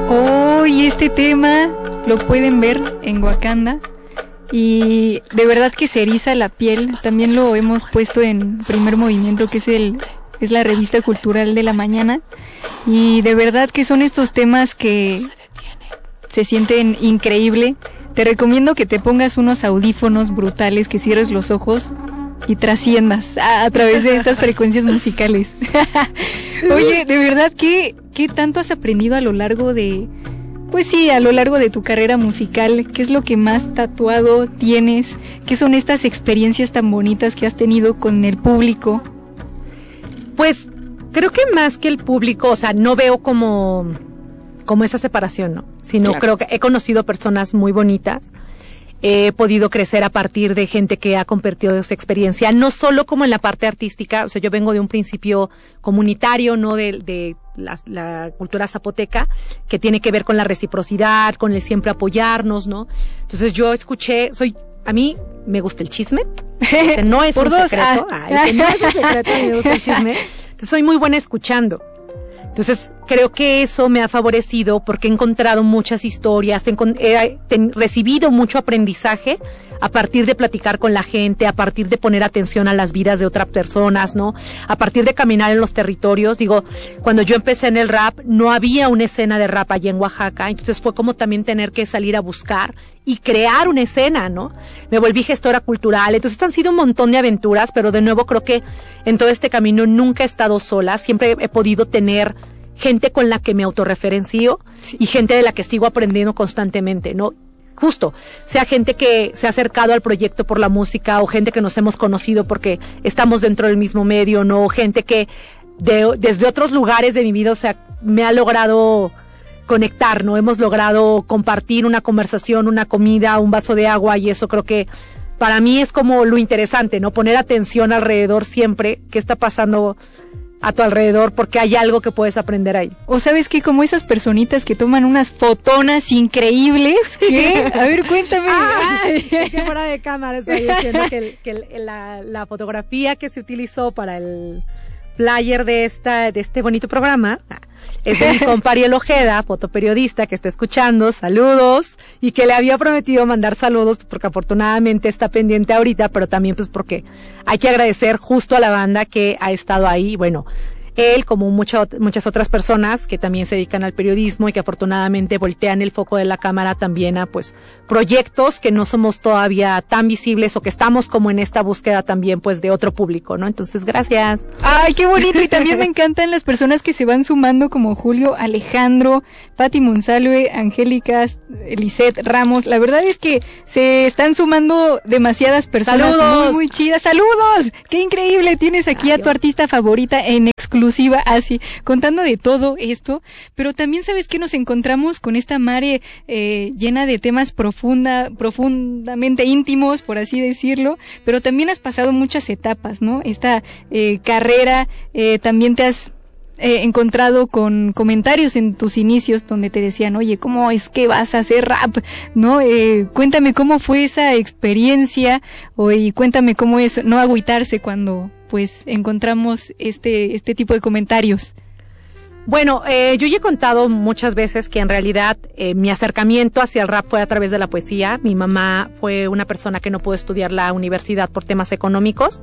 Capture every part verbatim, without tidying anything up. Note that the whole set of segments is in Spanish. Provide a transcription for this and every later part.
Oh, y este tema lo pueden ver en Wakanda. Y de verdad que se eriza la piel. También lo hemos puesto en Primer Movimiento, que es el es la revista cultural de la mañana. Y de verdad que son estos temas que se sienten increíble. Te recomiendo que te pongas unos audífonos brutales, que cierres los ojos y trasciendas a, a través de estas frecuencias musicales. Oye, de verdad, ¿qué, ¿qué tanto has aprendido a lo largo de... Pues sí, a lo largo de tu carrera musical? ¿Qué es lo que más tatuado tienes? ¿Qué son estas experiencias tan bonitas que has tenido con el público? Pues creo que más que el público, o sea, no veo como, como esa separación, ¿no? Sino claro. Creo que he conocido personas muy bonitas. He podido crecer a partir de gente que ha compartido su experiencia, no solo como en la parte artística, o sea, yo vengo de un principio comunitario, ¿no? De, de la, la cultura zapoteca, que tiene que ver con la reciprocidad, con el siempre apoyarnos, ¿no? Entonces yo escuché, soy, a mí me gusta el chisme, que no es un dos, secreto, ah. Ay, que no es un secreto, me gusta el chisme, entonces soy muy buena escuchando. Entonces, creo que eso me ha favorecido porque he encontrado muchas historias, he, he ten, recibido mucho aprendizaje a partir de platicar con la gente, a partir de poner atención a las vidas de otras personas, ¿no? A partir de caminar en los territorios. Digo, cuando yo empecé en el rap, no había una escena de rap allá en Oaxaca, entonces fue como también tener que salir a buscar y crear una escena, ¿no? Me volví gestora cultural, entonces han sido un montón de aventuras, pero de nuevo creo que en todo este camino nunca he estado sola, siempre he podido tener gente con la que me autorreferencio sí. Y gente de la que sigo aprendiendo constantemente, ¿no? Justo, sea gente que se ha acercado al proyecto por la música o gente que nos hemos conocido porque estamos dentro del mismo medio, ¿no? O gente que de, desde otros lugares de mi vida, o sea, me ha logrado conectar, ¿no? Hemos logrado compartir una conversación, una comida, un vaso de agua y eso creo que para mí es como lo interesante, ¿no? Poner atención alrededor siempre, qué está pasando a tu alrededor, porque hay algo que puedes aprender ahí. O sabes que como esas personitas que toman unas fotonas increíbles, ¿qué? A ver, cuéntame. Ah, que fuera de cámara estoy diciendo que, el, que el, la, la fotografía que se utilizó para el flyer de esta de este bonito programa es de mi compa Ariel Ojeda, fotoperiodista que está escuchando, saludos, y que le había prometido mandar saludos porque afortunadamente está pendiente ahorita, pero también pues porque hay que agradecer justo a la banda que ha estado ahí, bueno, él como mucha, muchas otras personas que también se dedican al periodismo y que afortunadamente voltean el foco de la cámara también a pues proyectos que no somos todavía tan visibles o que estamos como en esta búsqueda también pues de otro público, ¿no? Entonces, gracias. Ay, qué bonito, y también me encantan las personas que se van sumando como Julio, Alejandro, Pati Monsalve, Angélica, Lisette Ramos. La verdad es que se están sumando demasiadas personas. ¡Saludos! Muy, muy chidas. ¡Saludos! ¡Qué increíble! Tienes aquí Ay, a tu artista favorita en exclusiva. Así, contando de todo esto, pero también sabes que nos encontramos con esta mare eh, llena de temas profunda, profundamente íntimos, por así decirlo, pero también has pasado muchas etapas, ¿no? Esta eh, carrera, eh, también te has eh, encontrado con comentarios en tus inicios donde te decían, oye, ¿cómo es que vas a hacer rap? ¿No? Eh, cuéntame cómo fue esa experiencia, o, y cuéntame cómo es no agüitarse cuando pues encontramos este este tipo de comentarios. Bueno, eh, yo ya he contado muchas veces que en realidad eh, mi acercamiento hacia el rap fue a través de la poesía. Mi mamá fue una persona que no pudo estudiar la universidad por temas económicos.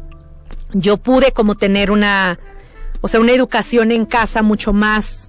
Yo pude como tener una, o sea, una educación en casa mucho más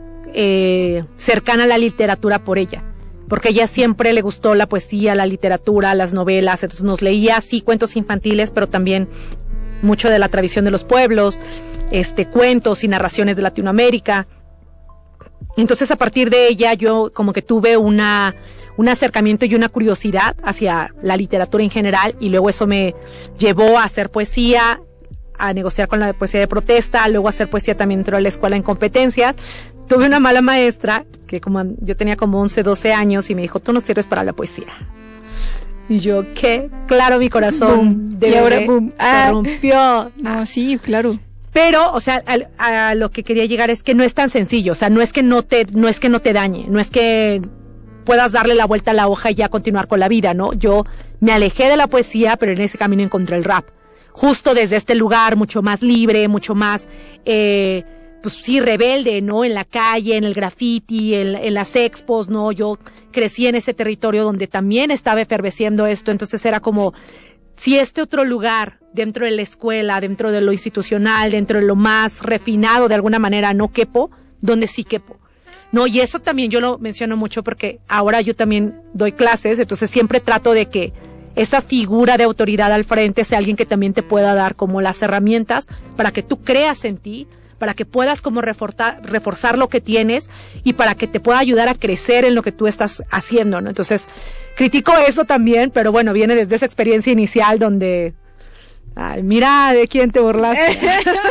eh, cercana a la literatura por ella. Porque a ella siempre le gustó la poesía, la literatura, las novelas, entonces nos leía así cuentos infantiles, pero también mucho de la tradición de los pueblos, este, cuentos y narraciones de Latinoamérica. Entonces, a partir de ella, yo como que tuve una, un acercamiento y una curiosidad hacia la literatura en general, y luego eso me llevó a hacer poesía, a negociar con la poesía de protesta, luego a hacer poesía también dentro de la escuela en competencias. Tuve una mala maestra, que como yo tenía como once, doce años, y me dijo, tú no sirves para la poesía. Y yo, ¿qué? Claro, mi corazón boom. De y ahora, boom. Se ah. rompió. No, sí, claro. Pero, o sea, a, a lo que quería llegar es que no es tan sencillo. O sea, no es que no te, no es que no te dañe. No es que puedas darle la vuelta a la hoja y ya continuar con la vida, ¿no? Yo me alejé de la poesía, pero en ese camino encontré el rap. Justo desde este lugar mucho más libre, mucho más, eh, pues sí, rebelde, ¿no? En la calle, en el graffiti, en, en las expos, ¿no? Yo crecí en ese territorio donde también estaba efervesciendo esto, entonces era como, si este otro lugar, dentro de la escuela, dentro de lo institucional, dentro de lo más refinado, de alguna manera, no quepo, donde sí quepo. No, y eso también yo lo menciono mucho porque ahora yo también doy clases, entonces siempre trato de que esa figura de autoridad al frente sea alguien que también te pueda dar como las herramientas para que tú creas en ti, para que puedas como reforzar, reforzar lo que tienes y para que te pueda ayudar a crecer en lo que tú estás haciendo, ¿no? Entonces, critico eso también, pero bueno, viene desde esa experiencia inicial donde, ay, mira de quién te burlaste.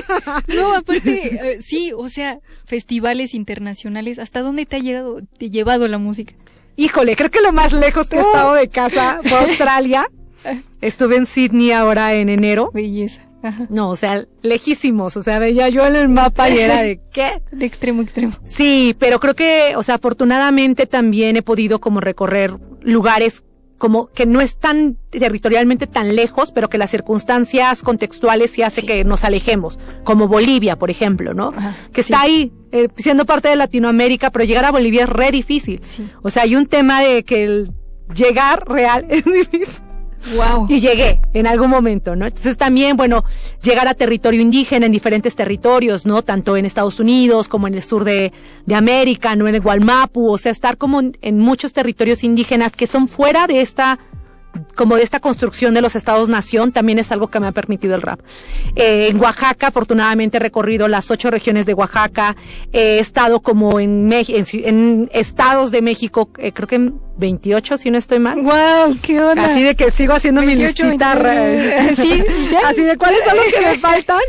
No, aparte, eh, sí, o sea, festivales internacionales, ¿hasta dónde te ha llegado, te ha llevado la música? Híjole, creo que lo más lejos que he estado de casa fue Australia. Estuve en Sydney ahora en enero. Belleza. Ajá. No, o sea, lejísimos, o sea, veía yo en el mapa y era de ¿qué? De extremo a extremo. Sí, pero creo que, o sea, afortunadamente también he podido como recorrer lugares como que no están territorialmente tan lejos, pero que las circunstancias contextuales sí hace sí. que nos alejemos, como Bolivia, por ejemplo, ¿no? Ajá, que está sí. ahí, eh, siendo parte de Latinoamérica, pero llegar a Bolivia es re difícil. Sí. O sea, hay un tema de que el llegar real es difícil. Wow. Y llegué en algún momento, ¿no? Entonces también, bueno, llegar a territorio indígena en diferentes territorios, ¿no? Tanto en Estados Unidos como en el sur de, de América, ¿no? En el Gualmapu, o sea, estar como en, en muchos territorios indígenas que son fuera de esta, como de esta construcción de los estados-nación, también es algo que me ha permitido el rap. Eh, en Oaxaca, afortunadamente he recorrido las ocho regiones de Oaxaca, eh, he estado como en, Mex- en, en estados de México, eh, creo que en veintiocho, si no estoy mal. ¡Wow! ¡Qué onda! Así de que sigo haciendo veintiocho, mi listita. Re- ¿Sí? Así de cuáles son los que me faltan.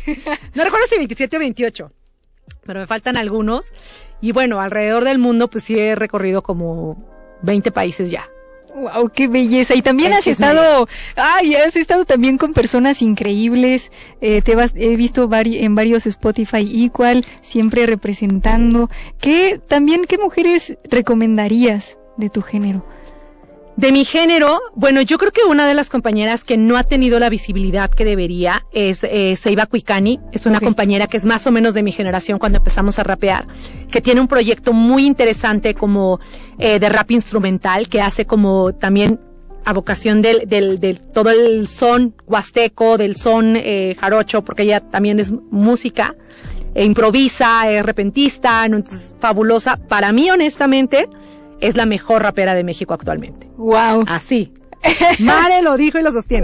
No recuerdo si veintisiete o veintiocho, pero me faltan algunos. Y bueno, alrededor del mundo, pues sí he recorrido como veinte países ya. Wow, qué belleza. Y también has estado, ay, has estado también con personas increíbles. Eh, te vas, he visto vari, en varios Spotify Equal, siempre representando. ¿Qué, también, qué mujeres recomendarías de tu género? De mi género, bueno, yo creo que una de las compañeras que no ha tenido la visibilidad que debería es eh, Seiba Cuicani. Es una okay. compañera que es más o menos de mi generación cuando empezamos a rapear, que tiene un proyecto muy interesante como eh, de rap instrumental, que hace como también a vocación del, del, del todo el son huasteco, del son eh, jarocho, porque ella también es música, e improvisa, es repentista, ¿no? Entonces, fabulosa. Para mí, honestamente, es la mejor rapera de México actualmente. Wow. Así. Mare lo dijo y lo sostiene.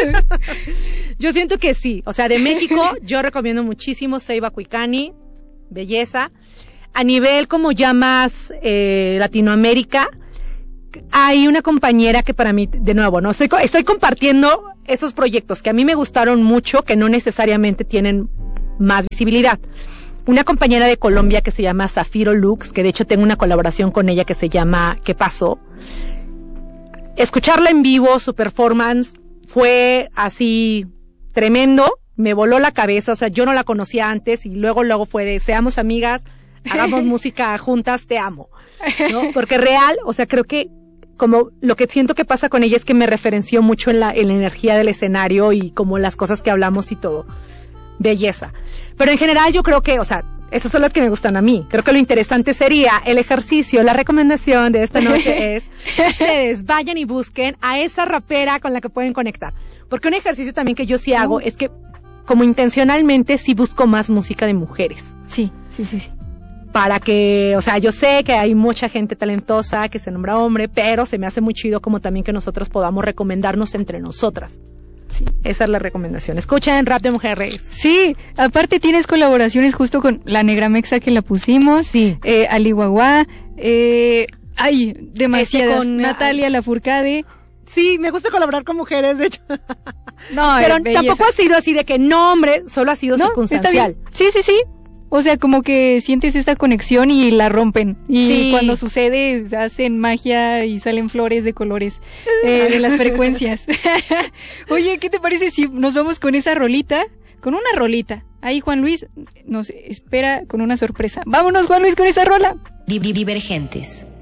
Yo siento que sí. O sea, de México, yo recomiendo muchísimo Seiba Cuicani, belleza. A nivel como ya más eh, Latinoamérica, hay una compañera que para mí, de nuevo, no estoy, estoy compartiendo esos proyectos que a mí me gustaron mucho, que no necesariamente tienen más visibilidad. Una compañera de Colombia que se llama Zafiro Lux, que de hecho tengo una colaboración con ella que se llama ¿Qué pasó? Escucharla en vivo, su performance, fue así tremendo, me voló la cabeza, o sea, yo no la conocía antes y luego, luego fue de, seamos amigas, hagamos música juntas, te amo, ¿no? Porque real, o sea, creo que como lo que siento que pasa con ella es que me referenció mucho en la, en la energía del escenario y como las cosas que hablamos y todo. Belleza. Pero en general yo creo que, o sea, estas son las que me gustan a mí. Creo que lo interesante sería el ejercicio, la recomendación de esta noche es que ustedes vayan y busquen a esa rapera con la que pueden conectar. Porque un ejercicio también que yo sí hago uh. es que como intencionalmente sí busco más música de mujeres. Sí, sí, sí, sí. Para que, o sea, yo sé que hay mucha gente talentosa que se nombra hombre, pero se me hace muy chido como también que nosotros podamos recomendarnos entre nosotras. Sí. Esa es la recomendación. Escuchen Rap de Mujeres. Sí, aparte tienes colaboraciones justo con la Negra Mexa que la pusimos. Sí. Eh, Ali Guagua, eh, ay, demasiadas. Este con Natalia Lafourcade. Sí, me gusta colaborar con mujeres, de hecho. No, pero tampoco ha sido así de que no, hombre, solo ha sido no, circunstancial. Sí, sí, sí. O sea, como que sientes esta conexión y la rompen. Y sí. Cuando sucede, hacen magia y salen flores de colores eh, de las frecuencias. Oye, ¿qué te parece si nos vamos con esa rolita? Con una rolita. Ahí Juan Luis nos espera con una sorpresa. Vámonos, Juan Luis, con esa rola. Divergentes.